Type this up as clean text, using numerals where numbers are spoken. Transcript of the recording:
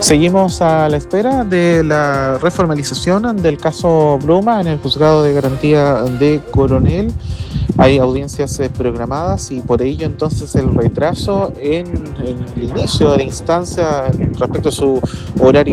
Seguimos a la espera de la reformalización del caso Bruma en el Juzgado de Garantía de Coronel. Hay audiencias programadas y por ello entonces el retraso en el inicio de la instancia respecto a su horario